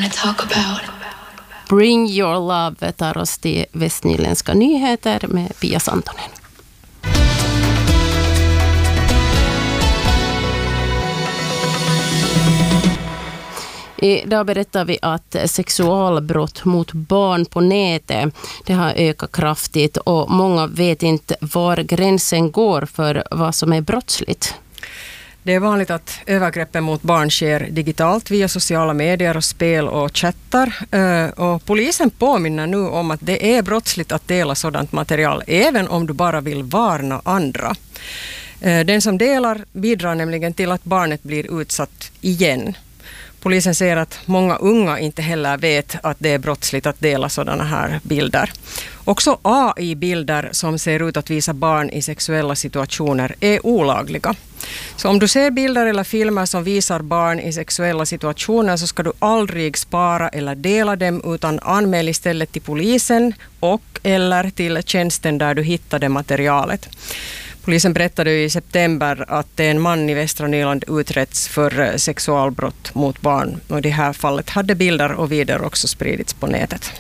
talk about. Bring your love tar oss till Västnyländska nyheter med Pia Santonen. Idag berättar vi att sexualbrott mot barn på nätet det har ökat kraftigt och många vet inte var gränsen går för vad som är brottsligt. Det är vanligt att övergreppen mot barn sker digitalt via sociala medier och spel och chattar. Och polisen påminner nu om att det är brottsligt att dela sådant material även om du bara vill varna andra. Den som delar bidrar nämligen till att barnet blir utsatt igen. Polisen säger att många unga inte heller vet att det är brottsligt att dela sådana här bilder. Också AI-bilder som ser ut att visa barn i sexuella situationer är olagliga. Så om du ser bilder eller filmer som visar barn i sexuella situationer så ska du aldrig spara eller dela dem utan anmäl istället till polisen och eller till tjänsten där du hittade materialet. Polisen berättade i september att en man i Västra Nyland utretts för sexualbrott mot barn. Och i det här fallet hade bilder och videor också spridits på nätet.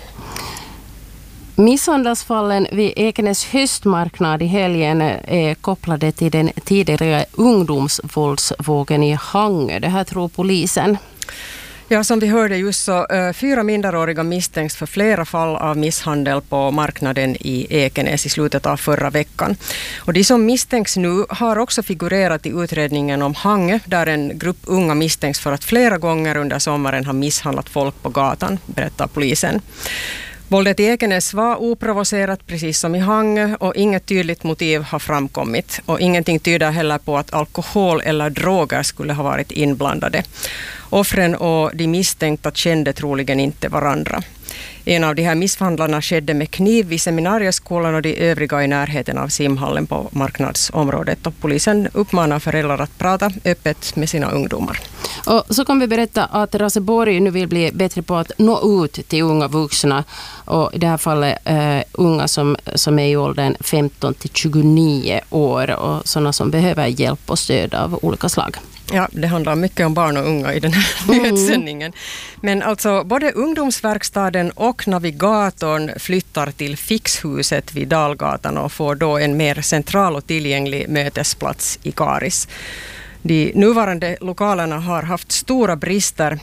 Misshandelsfallen vid Ekenäs höstmarknad i helgen är kopplade till den tidigare ungdomsvåldsvågen i Hangö. Det här tror polisen. Ja, som vi hörde just så 4 minderåriga misstänks för flera fall av misshandel på marknaden i Ekenäs i slutet av förra veckan. Och de som misstänks nu har också figurerat i utredningen om Hangö där en grupp unga misstänks för att flera gånger under sommaren har misshandlat folk på gatan, berättar polisen. Våldet i Ekenäs var oprovocerat precis som i Hangö och inget tydligt motiv har framkommit. Och ingenting tyder heller på att alkohol eller droger skulle ha varit inblandade. Offren och de misstänkta kände troligen inte varandra. En av de här misshandlarna skedde med kniv vid seminarieskolan och de övriga i närheten av simhallen på marknadsområdet. Och polisen uppmanar föräldrar att prata öppet med sina ungdomar. Och så kan vi berätta att Raseborg nu vill bli bättre på att nå ut till unga vuxna. Och i det här fallet unga som är i åldern 15 till 29 år och sådana som behöver hjälp och stöd av olika slag. Ja, det handlar mycket om barn och unga i den här nyhetssändningen. Men alltså både ungdomsverkstaden och navigatorn flyttar till Fixhuset vid Dalgatan och får då en mer central och tillgänglig mötesplats i Karis. De nuvarande lokalerna har haft stora brister.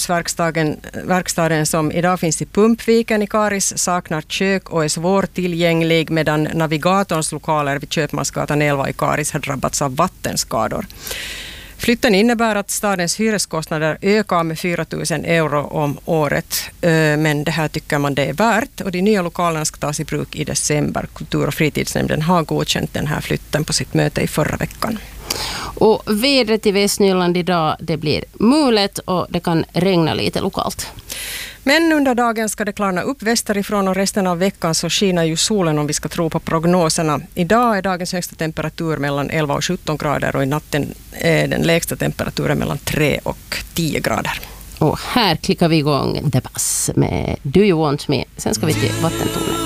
Ungdomsverkstaden som idag finns i Pumpviken i Karis saknar kök och är svårtillgänglig medan navigatorns lokaler vid Köpmansgatan 11 i Karis har drabbats av vattenskador. Flytten innebär att stadens hyreskostnader ökar med 4 000 euro om året, men det här tycker man det är värt och de nya lokalerna ska tas i bruk i december. Kultur- och fritidsnämnden har godkänt den här flytten på sitt möte i förra veckan. Och vädret i Västnyland idag det blir mulet och det kan regna lite lokalt. Men under dagen ska det klarna upp västerifrån och resten av veckan så skiner ju solen om vi ska tro på prognoserna. Idag är dagens högsta temperatur mellan 11 och 17 grader och i natten är den lägsta temperaturen mellan 3 och 10 grader. Och här klickar vi igång The Buzz med Do You Want Me? Sen ska vi till vattentornet.